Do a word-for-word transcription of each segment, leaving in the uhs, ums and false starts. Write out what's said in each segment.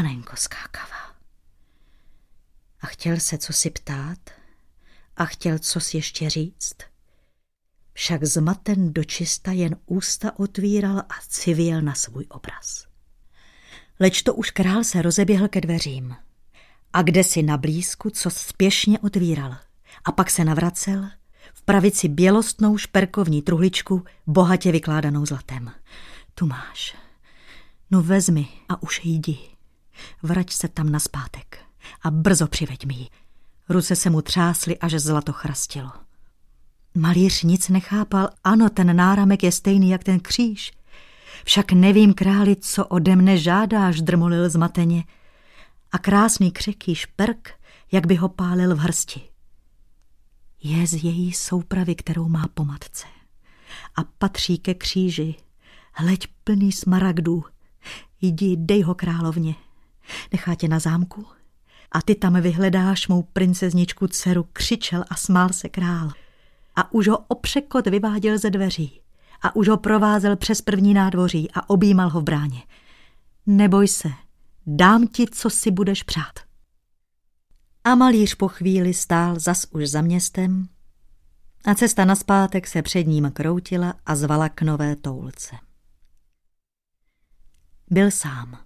panenko skákavá. A chtěl se cosi ptát a chtěl cosi ještě říct. Však zmaten dočista jen ústa otvíral a civěl na svůj obraz. Leč to už král se rozeběhl ke dveřím. A kdesi na blízku, co spěšně otvíral. A pak se navracel, v pravici bělostnou šperkovní truhličku, bohatě vykládanou zlatem. Tu máš. No vezmi a už jdi. Vrať se tam nazpátek a brzo přiveď mi ji. Ruce se mu třásly, až zlato chrastilo. Malíř nic nechápal, ano, ten náramek je stejný jak ten kříž. Však nevím, králi, co ode mne žádáš, drmolil zmateně. A krásný křeký šperk, jak by ho pálil v hrsti. Je z její soupravy, kterou má po matce. A patří ke kříži. Hleď plný smaragdů. Jdi, dej ho královně. Nechá tě na zámku. A ty tam vyhledáš mou princezničku dceru, křičel a smál se král. A už ho opřekot vyváděl ze dveří. A už ho provázel přes první nádvoří a objímal ho v bráně. Neboj se, dám ti, co si budeš přát. A malíř po chvíli stál zas už za městem a cesta nazpátek se před ním kroutila a zvala k nové toulce. Byl sám.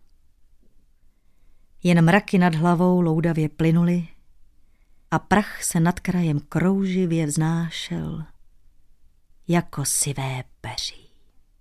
Jen mraky nad hlavou loudavě plynuly a prach se nad krajem krouživě vznášel jako sivé peří.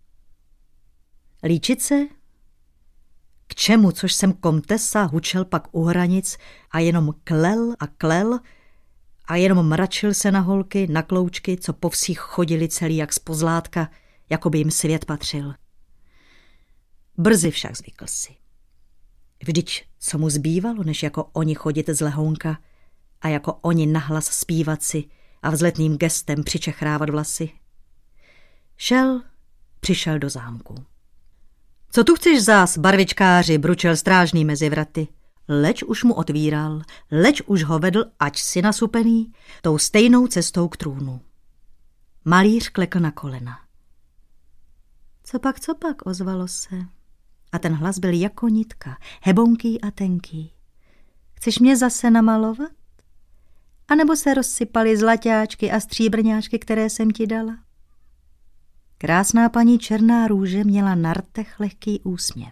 Líčit se? K čemu, což jsem komtesa, hučel pak u hranic a jenom klel a klel a jenom mračil se na holky, na kloučky, co po vsích chodili celý jak z pozlátka, jako by jim svět patřil. Brzy však zvykl si. Vždyť, co mu zbývalo, než jako oni chodit z lehounka a jako oni nahlas zpívat si a vzletným gestem přičechrávat vlasy. Šel, přišel do zámku. Co tu chceš zás, barvičkáři, bručel strážný mezi vraty. Leč už mu otvíral, leč už ho vedl, ať si nasupený, tou stejnou cestou k trůnu. Malíř klekl na kolena. Co pak, co pak, ozvalo se. A ten hlas byl jako nitka, hebonký a tenký. Chceš mě zase namalovat? A nebo se rozsypaly zlaťáčky a stříbrňáčky, které jsem ti dala? Krásná paní Černá růže měla na rtech lehký úsměv.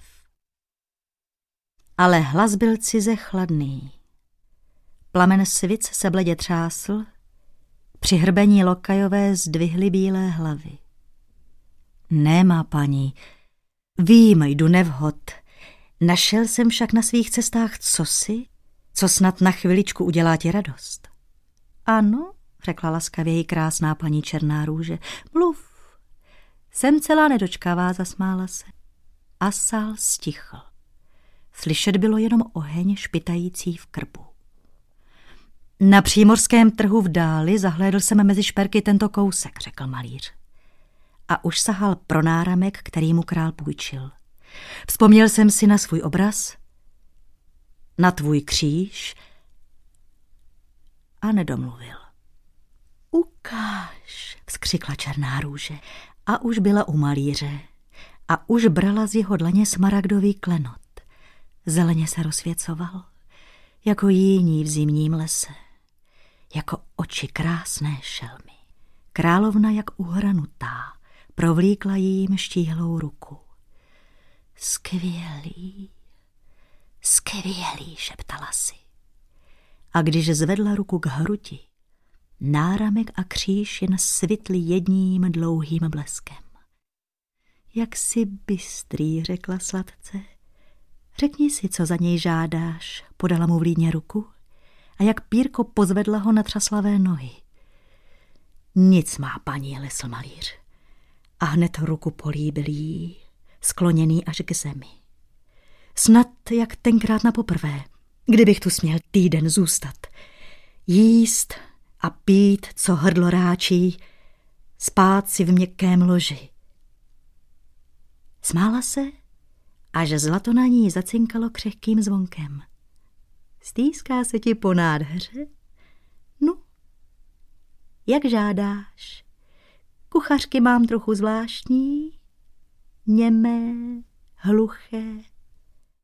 Ale hlas byl cize chladný. Plamen svic se bledě třásl, při hrbení lokajové zdvihly bílé hlavy. Ne, má paní, vím, jdu nevhod. Našel jsem však na svých cestách cosi, co snad na chviličku udělá ti radost. Ano, řekla laskavěji krásná paní Černá růže, mluv. Jsem celá nedočkavá, zasmála se. A sál stichl. Slyšet bylo jenom oheň špitající v krbu. Na přímořském trhu v dáli zahlédl jsem mezi šperky tento kousek, řekl malíř. A už sahal pro náramek, který mu král půjčil. Vzpomněl jsem si na svůj obraz, na tvůj kříž a nedomluvil. Ukáž, vzkřikla Černá růže. A už byla u malíře a už brala z jeho dlaně smaragdový klenot. Zeleně se rozsvěcoval, jako jiní v zimním lese, jako oči krásné šelmy. Královna jak uhranutá provlíkla jím štíhlou ruku. Skvělý, skvělý, šeptala si. A když zvedla ruku k hrudi, náramek a kříž jen svitli jedním dlouhým bleskem. Jak jsi bystrý, řekla sladce. Řekni si, co za něj žádáš, podala mu vlídně ruku a jak pírko pozvedla ho na třaslavé nohy. Nic má paní, lesl malíř. A hned ruku políbil jí, skloněný až k zemi. Snad jak tenkrát napoprvé, kdybych tu směl týden zůstat. Jíst a pít, co hrdlo ráčí, spát si v měkkém loži. Smála se, až zlato na ní zacinkalo křehkým zvonkem. Stýská se ti po nádheře? No, jak žádáš. Kuchařky mám trochu zvláštní, němé, hluché,